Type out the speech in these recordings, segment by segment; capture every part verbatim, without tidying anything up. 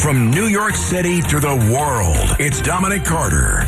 From New York City to the world, it's Dominic Carter.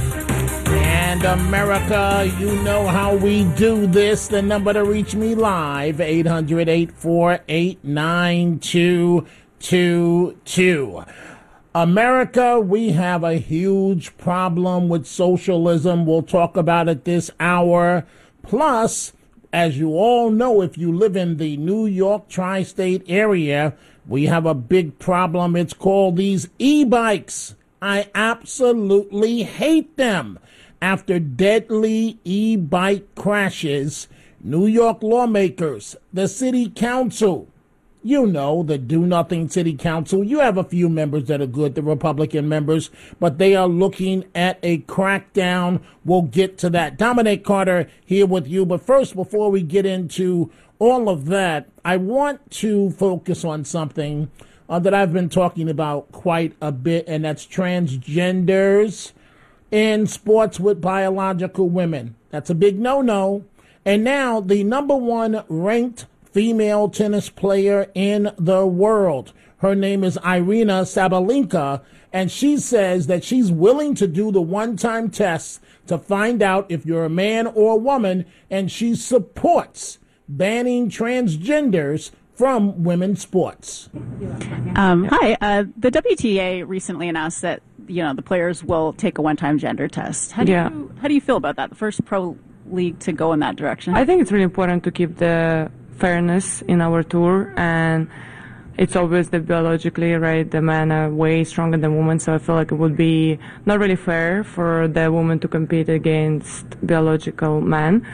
And America, you know how we do this. The number to reach me live, eight hundred, eight four eight, nine two two two. America, we have a huge problem with socialism. We'll talk about it this hour. Plus, as you all know, if you live in the New York tri-state area, we have a big problem. It's called these e-bikes. I absolutely hate them. After deadly e-bike crashes, New York lawmakers, the city council, you know, the do-nothing city council, you have a few members that are good, the Republican members, but they are looking at a crackdown. We'll get to that. Dominic Carter here with you. But first, before we get into all of that, I want to focus on something uh, that I've been talking about quite a bit, and that's transgenders in sports with biological women. That's a big no-no. And now the number one ranked female tennis player in the world, her name is Aryna Sabalenka, and she says that she's willing to do the one-time test to find out if you're a man or a woman, and she supports banning transgenders from women's sports. Um, hi. Uh, the W T A recently announced that, you know, the players will take a one-time gender test. How do yeah. you how do you feel about that? The first pro league to go in that direction. I think it's really important to keep the fairness in our tour, and it's always that biologically, right, the men are way stronger than women, so I feel like it would be not really fair for the woman to compete against biological men.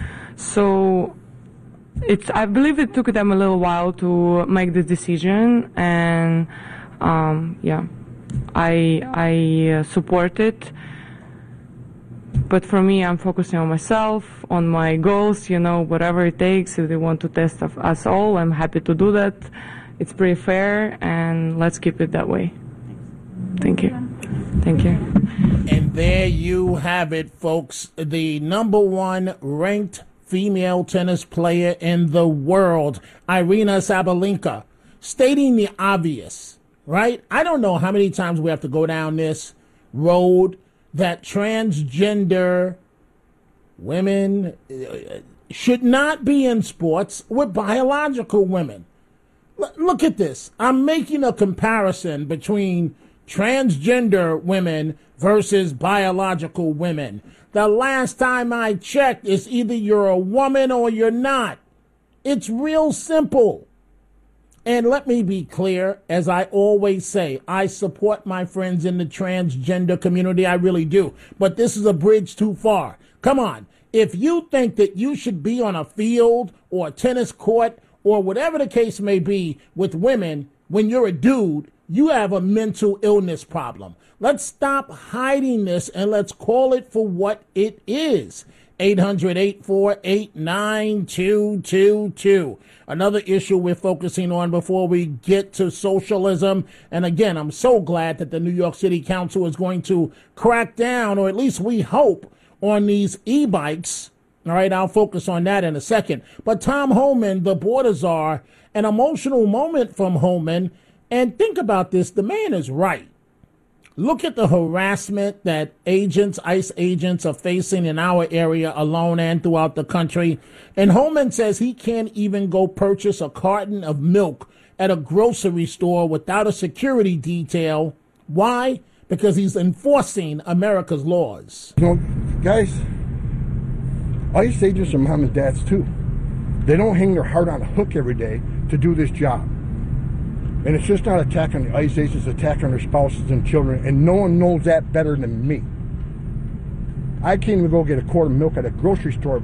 So it's I believe it took them a little while to make this decision, and um, yeah, I I uh, support it. But for me, I'm focusing on myself, on my goals, you know, whatever it takes. If they want to test of us all, I'm happy to do that. It's pretty fair, and let's keep it that way. Thank you. Thank you. And there you have it, folks. The number one ranked female tennis player in the world, Aryna Sabalenka, stating the obvious, right? I don't know how many times we have to go down this road that transgender women should not be in sports with biological women. L- look at this. I'm making a comparison between transgender women versus biological women. The last time I checked, it's either you're a woman or you're not. It's real simple. And let me be clear, as I always say, I support my friends in the transgender community. I really do. But this is a bridge too far. Come on. If you think that you should be on a field or a tennis court or whatever the case may be with women when you're a dude, you have a mental illness problem. Let's stop hiding this and let's call it for what it is. eight hundred, eight four eight, nine two two two. Another issue we're focusing on before we get to socialism. And again, I'm so glad that the New York City Council is going to crack down, or at least we hope, on these e-bikes. All right, I'll focus on that in a second. But Tom Homan, the border czar, an emotional moment from Homan. And think about this. The man is right. Look at the harassment that agents, ICE agents, are facing in our area alone and throughout the country. And Homan says he can't even go purchase a carton of milk at a grocery store without a security detail. Why? Because he's enforcing America's laws. You know, guys, ICE agents are mom and dads too. They don't hang their heart on a hook every day to do this job. And it's just not attack on the ICE agents, it's attack on their spouses and children, and no one knows that better than me. I can't even go get a quart of milk at a grocery store